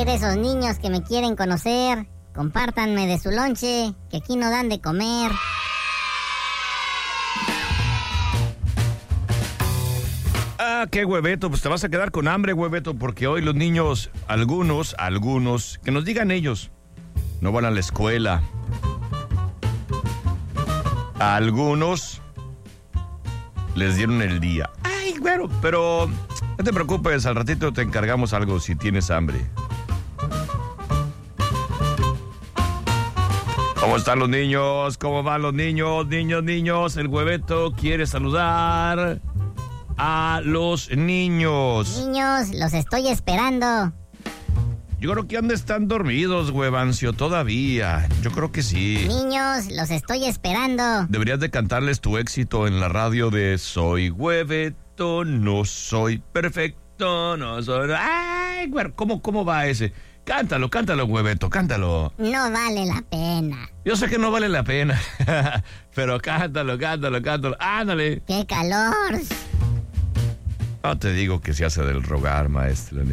ver, esos niños que me quieren conocer, compártanme de su lonche, que aquí no dan de comer. Ah, qué hueveto, pues te vas a quedar con hambre, hueveto, porque hoy los niños, algunos, que nos digan ellos, no van a la escuela. A algunos les dieron el día. Ay, güero, pero no te preocupes, al ratito te encargamos algo si tienes hambre. ¿Cómo están los niños? ¿Cómo van los niños? Niños, el hueveto quiere saludar a los niños. Niños, los estoy esperando. Yo creo que han de estar dormidos, huevancio, todavía. Yo creo que sí. Niños, los estoy esperando. Deberías de cantarles tu éxito en la radio de Soy hueveto, no soy perfecto, no soy... Ay, güero, ¿cómo va ese? Cántalo, hueveto, cántalo. No vale la pena. Yo sé que no vale la pena, pero cántalo. Ándale. ¡Qué calor! No te digo que se hace del rogar, maestra.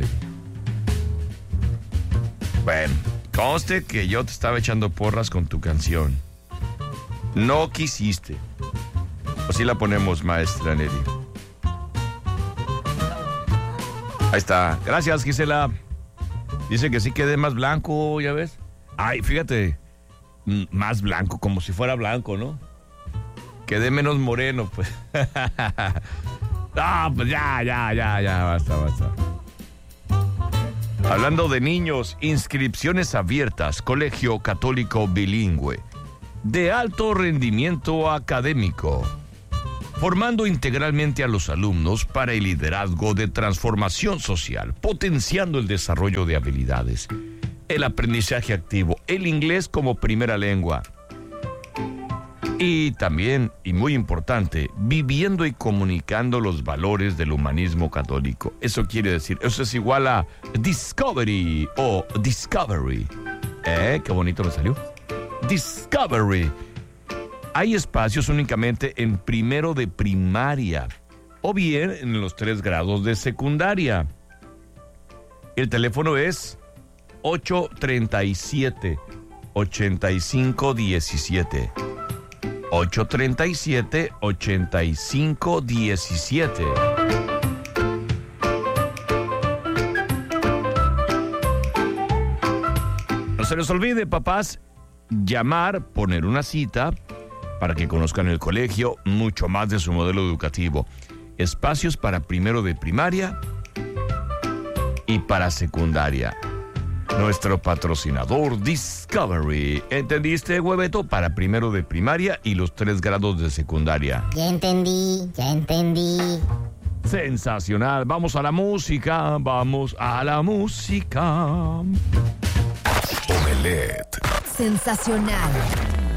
Bueno, conste que yo te estaba echando porras con tu canción. No quisiste. O sí la ponemos, maestra Nelly. Ahí está. Gracias, Gisela. Dice que sí quedé más blanco, ¿ya ves? Ay, fíjate. Más blanco, como si fuera blanco, ¿no? Quedé menos moreno, pues. No, pues ya, basta. Hablando de niños, inscripciones abiertas, Colegio Católico Bilingüe, de alto rendimiento académico, formando integralmente a los alumnos para el liderazgo de transformación social, potenciando el desarrollo de habilidades, el aprendizaje activo, el inglés como primera lengua. Y también, y muy importante, viviendo y comunicando los valores del humanismo católico. Eso quiere decir, eso es igual a Discovery o Discovery. Qué bonito me salió. Discovery. Hay espacios únicamente en primero de primaria o bien en los 3 grados de secundaria. El teléfono es 837-8517. 837-8517. No se les olvide, papás, llamar, poner una cita para que conozcan el colegio, mucho más de su modelo educativo. Espacios para primero de primaria y para secundaria. Nuestro patrocinador Discovery. ¿Entendiste, hueveto? Para primero de primaria y los 3 grados de secundaria. Ya entendí. Sensacional. Vamos a la música. Omelette. Sensacional.